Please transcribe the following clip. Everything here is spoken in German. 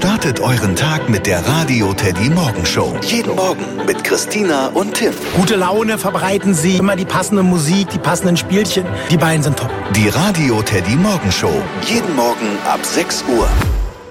Startet euren Tag mit der Radio Teddy Morgenshow. Jeden Morgen mit Christina und Tim. Gute Laune verbreiten sie, immer die passende Musik, die passenden Spielchen. Die beiden sind top. Die Radio Teddy Morgenshow. Jeden Morgen ab 6 Uhr.